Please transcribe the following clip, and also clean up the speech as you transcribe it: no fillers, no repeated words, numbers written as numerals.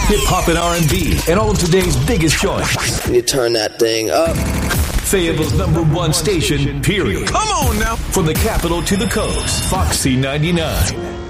hip hop and R&B, and all of today's biggest joints. You turn that thing up. Fayetteville's #1 station, period. Come on now. From the capital to the coast, Foxy 99.